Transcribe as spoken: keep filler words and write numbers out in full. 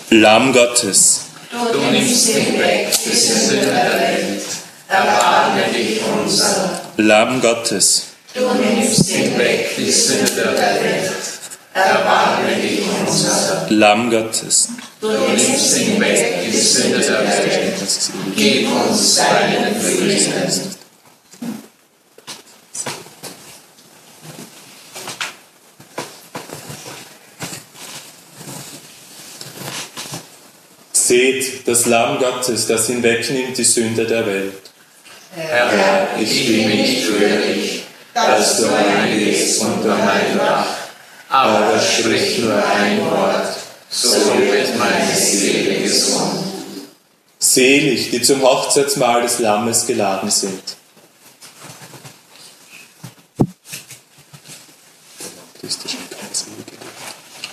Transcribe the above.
Lamm Gottes, Du nimmst hinweg die Sünde der Welt, erbarme dich unser. Lamm Gottes, Du nimmst hinweg die Sünde der Welt, erbarme dich unser. Lamm Gottes, Du nimmst hinweg die Sünde der Welt, gib uns deinen Frieden. seht das Lamm Gottes, das hinwegnimmt die Sünde der Welt. Herr, ich bin nicht würdig, dass du eingehst unter mein Dach, aber sprich nur ein Wort, so wird meine Seele gesund. Selig, die zum Hochzeitsmahl des Lammes geladen sind. Das ist